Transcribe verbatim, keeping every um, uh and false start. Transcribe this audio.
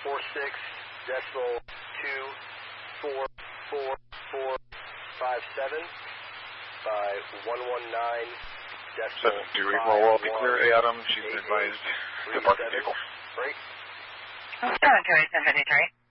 four six decimal two four four four five seven by one one nine decimal seven three four will be clear. A Adam, she's been advised to park the vehicle. Break. seven two eight, seven fifty-three.